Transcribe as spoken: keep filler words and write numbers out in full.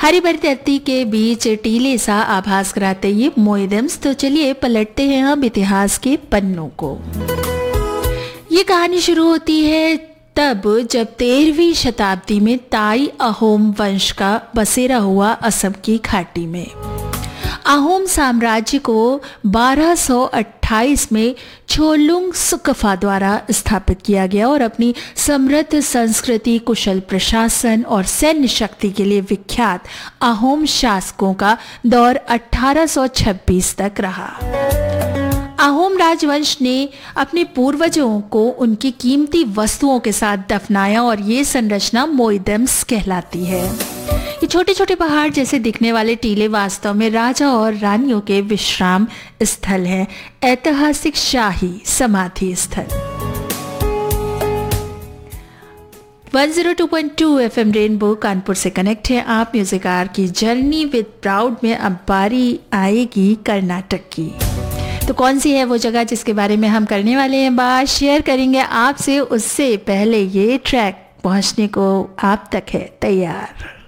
हरी भरी धरती के बीच टीले सा आभास कराते ये मोइदम्स। तो चलिए पलटते हैं हम इतिहास के पन्नों को। ये कहानी शुरू होती है तब जब तेरहवीं शताब्दी में ताई अहोम वंश का बसेरा हुआ असम की घाटी में। अहोम साम्राज्य को बारह सौ अट्ठाईस में छोलुंग सुकफा द्वारा स्थापित किया गया और अपनी समृद्ध संस्कृति, कुशल प्रशासन और सैन्य शक्ति के लिए विख्यात अहोम शासकों का दौर अठारह सौ छब्बीस तक रहा। अहोम राजवंश ने अपने पूर्वजों को उनकी कीमती वस्तुओं के साथ दफनाया और ये संरचना मोइदम्स कहलाती है। ये छोटे छोटे पहाड़ जैसे दिखने वाले टीले वास्तव में राजा और रानियों के विश्राम स्थल हैं, ऐतिहासिक शाही समाधि स्थल। एक सौ दो पॉइंट दो एफएम रेनबो कानपुर से कनेक्ट है आप। म्यूजिक आर की जर्नी विद प्राउड में अब बारी आएगी कर्नाटक की। तो कौन सी है वो जगह जिसके बारे में हम करने वाले हैं बात, शेयर करेंगे आपसे। उससे पहले ये ट्रैक पहुंचने को आप तक है तैयार।